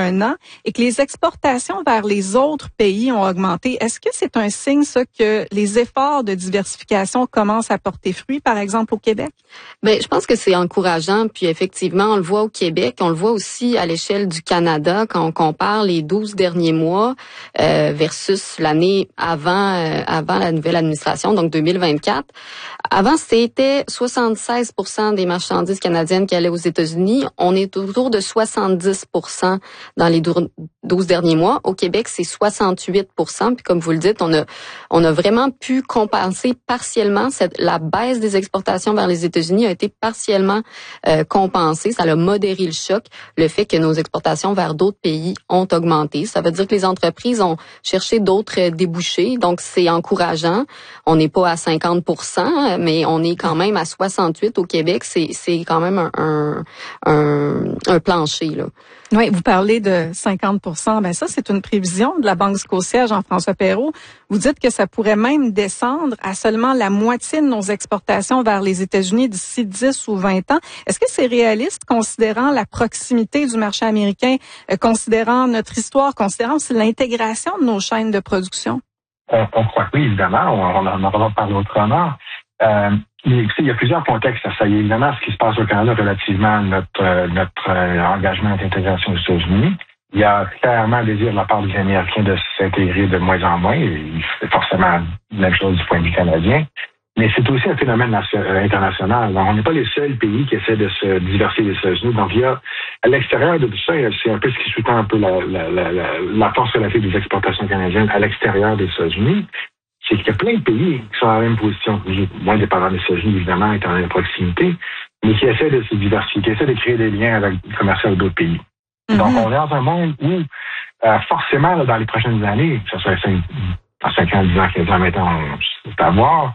un an et que les exportations vers les autres pays ont augmenté. Est-ce que c'est un signe, ça, que les efforts de diversification commencent à porter fruit, par exemple au Québec? Ben, je pense que c'est encourageant. Puis effectivement, on le voit au Québec, on le voit aussi à l'échelle du Canada quand on compare les 12 derniers mois versus l'année avant la nouvelle administration, donc 2024. Avant, c'était 76% des marchandises canadiennes qui allaient aux États-Unis. On est autour de 70% dans les 12 derniers mois. Au Québec, c'est 68%. Puis comme vous le dites, on a vraiment pu compenser partiellement la baisse des exportations vers les États-Unis a été partiellement compensée. Ça a modéré le choc, le fait que nos exportations vers d'autres pays ont augmenté. Ça veut dire que les entreprises ont cherché d'autres débouchés. Donc, c'est encourageant. On n'est pas à 50%, mais on est quand même à 68% au Québec. C'est quand même un plancher, là. Oui, vous parlez de 50%. Ben ça, c'est une prévision de la Banque scotiaire, Jean-François Perrault. Vous dites que ça pourrait même descendre à seulement la moitié de nos exportations vers les États-Unis d'ici 10 ou 20 ans. Est-ce que c'est réaliste, considérant la proximité du marché américain, considérant notre histoire, considérant aussi l'intégration de nos chaînes de production? On croit que oui, évidemment. On en aura parlé autrement. Mais il y a plusieurs contextes à ça. Il y a évidemment ce qui se passe au Canada relativement à notre engagement d'intégration aux États-Unis. Il y a clairement un désir de la part des Américains de s'intégrer de moins en moins. C'est forcément la même chose du point de vue canadien. Mais c'est aussi un phénomène international. Donc, on n'est pas les seuls pays qui essaient de se diversifier des États-Unis. Donc, il y a, à l'extérieur de tout ça, c'est un peu ce qui sous-tend un peu la force relative des exportations canadiennes à l'extérieur des États-Unis. C'est qu'il y a plein de pays qui sont dans la même position, moins dépendants des États-Unis, évidemment, étant dans la proximité, mais qui essaient de se diversifier, qui essaient de créer des liens commerciaux avec d'autres pays. Mm-hmm. Donc, on est dans un monde où, forcément, là, dans les prochaines années, que ce soit 5 ans, 10 ans, 15 ans, maintenant, c'est à voir,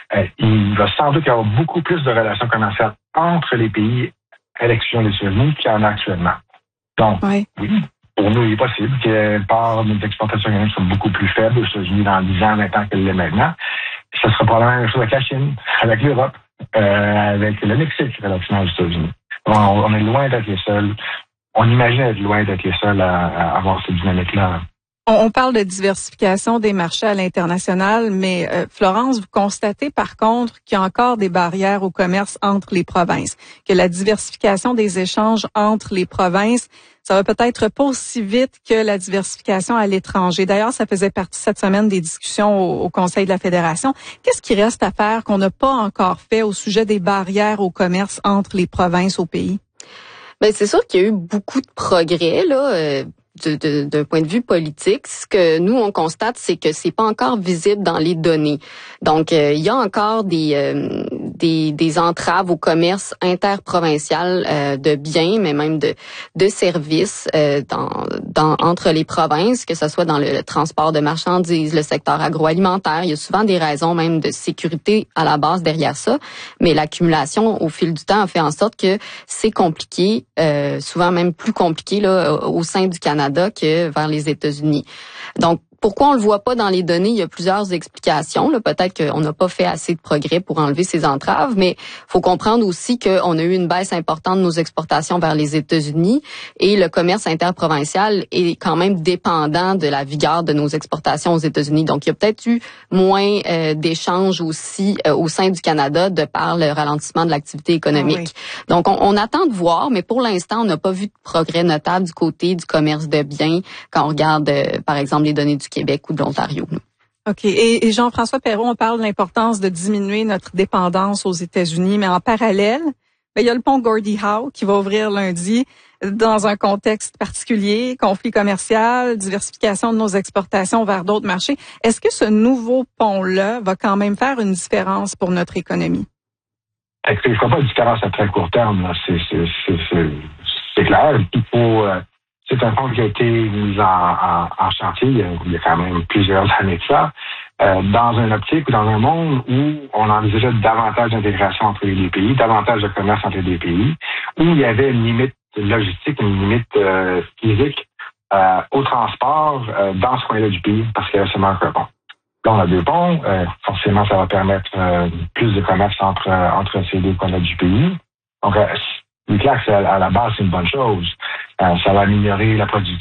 il va sans doute y avoir beaucoup plus de relations commerciales entre les pays à l'exclusion des États-Unis qu'il y en a actuellement. Donc, oui. Pour nous, il est possible qu'une part de nos exportations canadiennes soit beaucoup plus faible aux États-Unis dans 10 ans, 20 ans qu'elle l'est maintenant. Ce sera probablement la même chose avec la Chine, avec l'Europe, avec le Mexique relativement aux États-Unis. On est loin d'être les seuls. On imagine être loin d'être les seuls à avoir cette dynamique-là. On parle de diversification des marchés à l'international, mais Florence, vous constatez par contre qu'il y a encore des barrières au commerce entre les provinces, que la diversification des échanges entre les provinces, ça va peut-être pas aussi vite que la diversification à l'étranger. D'ailleurs, ça faisait partie cette semaine des discussions au Conseil de la Fédération. Qu'est-ce qui reste à faire qu'on n'a pas encore fait au sujet des barrières au commerce entre les provinces au pays? Ben c'est sûr qu'il y a eu beaucoup de progrès là. D'un point de vue politique, ce que nous on constate, c'est que c'est pas encore visible dans les données. Donc il y a encore des entraves au commerce interprovincial de biens, mais même de services entre les provinces, que ce soit dans le transport de marchandises, le secteur agroalimentaire. Il y a souvent des raisons même de sécurité à la base derrière ça, mais l'accumulation au fil du temps a fait en sorte que c'est compliqué, souvent même plus compliqué là au sein du Canada que vers les États-Unis. Donc, pourquoi on le voit pas dans les données? Il y a plusieurs explications. Là, peut-être qu'on n'a pas fait assez de progrès pour enlever ces entraves, mais faut comprendre aussi qu'on a eu une baisse importante de nos exportations vers les États-Unis et le commerce interprovincial est quand même dépendant de la vigueur de nos exportations aux États-Unis. Donc, il y a peut-être eu moins d'échanges aussi au sein du Canada de par le ralentissement de l'activité économique. Ah oui. Donc, on attend de voir, mais pour l'instant, on n'a pas vu de progrès notable du côté du commerce de biens quand on regarde, par exemple, les données du Québec ou de l'Ontario. OK. Et Jean-François Perrault, on parle de l'importance de diminuer notre dépendance aux États-Unis, mais en parallèle, il y a le pont Gordie Howe qui va ouvrir lundi dans un contexte particulier, conflit commercial, diversification de nos exportations vers d'autres marchés. Est-ce que ce nouveau pont-là va quand même faire une différence pour notre économie? Il ne fera pas de différence à très court terme. Là. C'est clair. Il faut... C'est un pont qui a été mis en chantier il y a quand même plusieurs années de ça, dans une optique ou dans un monde où on envisageait davantage d'intégration entre les deux pays, davantage de commerce entre les deux pays, où il y avait une limite logistique, une limite physique au transport dans ce coin-là du pays, parce qu'il y avait seulement un pont. Là, on a deux ponts. Forcément, ça va permettre plus de commerce entre ces deux coins-là du pays. Donc, c'est clair que à la base, c'est une bonne chose. Ça va améliorer la productivité